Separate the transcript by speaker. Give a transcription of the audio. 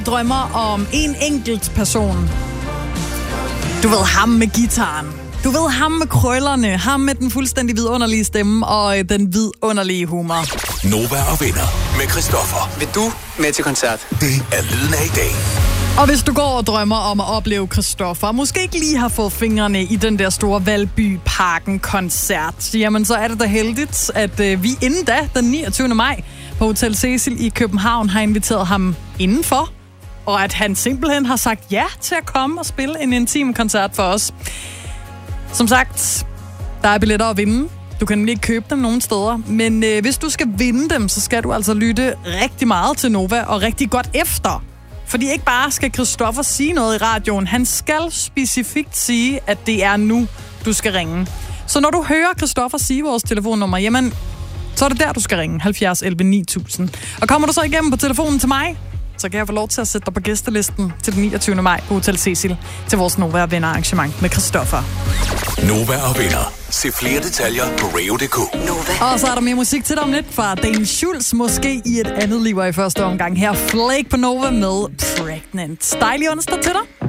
Speaker 1: Drømmer om en enkelt person. Du ved, ham med gitaren. Du ved, ham med krøllerne. Ham med den fuldstændig vidunderlige stemme og den vidunderlige humor.
Speaker 2: Nova og venner med Christoffer.
Speaker 3: Vil du med til koncert?
Speaker 2: Det er lyden af i dag.
Speaker 1: Og hvis du går og drømmer om at opleve Christoffer, måske ikke lige har fået fingrene i den der store Valby Parken-koncert, jamen så er det da heldigt, at vi inden da, den 29. maj, på Hotel Cecil i København, har inviteret ham indenfor, og at han simpelthen har sagt ja til at komme og spille en intim koncert for os. Som sagt, der er billetter at vinde. Du kan nemlig ikke købe dem nogen steder, men hvis du skal vinde dem, så skal du altså lytte rigtig meget til Nova og rigtig godt efter. Fordi ikke bare skal Christoffer sige noget i radioen, han skal specifikt sige, at det er nu, du skal ringe. Så når du hører Christoffer sige vores telefonnummer, jamen, så er det der, du skal ringe, 70 11 9000. Og kommer du så igennem på telefonen til mig, så kan jeg få lov til at sætte dig på gæstelisten til den 29. maj på Hotel Cecil til vores Nova og Venner arrangement med Christoffer.
Speaker 2: Nova og venner. Se flere detaljer på radio.dk.
Speaker 1: Og så er der mere musik til dig om lidt fra Dane Schultz, måske i et andet liv i første omgang. Her Flake på Nova med Pregnant. Dejlig onsdag til dig.